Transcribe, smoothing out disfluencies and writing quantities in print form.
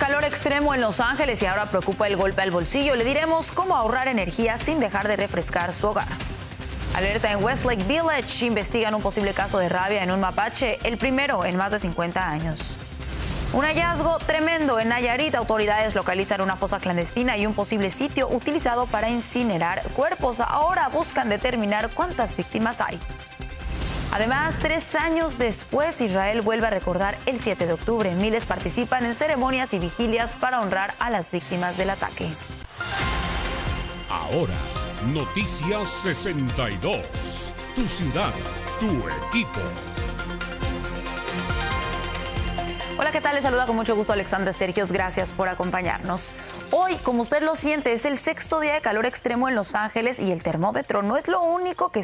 calor extremo en Los Ángeles y ahora preocupa el golpe al bolsillo. Le diremos cómo ahorrar energía sin dejar de refrescar su hogar. Alerta en Westlake Village. Investigan un posible caso de rabia en un mapache, el primero en más de 50 años. Un hallazgo tremendo en Nayarit. Autoridades localizan una fosa clandestina y un posible sitio utilizado para incinerar cuerpos. Ahora buscan determinar cuántas víctimas hay. Además, 3 años después, Israel vuelve a recordar el 7 de octubre. Miles participan en ceremonias y vigilias para honrar a las víctimas del ataque. Ahora, Noticias 62. Tu ciudad, tu equipo. Hola, ¿qué tal? Les saluda con mucho gusto Alexandra Estergios. Gracias por acompañarnos. Hoy, como usted lo siente, es el 6º día de calor extremo en Los Ángeles y el termómetro no es lo único que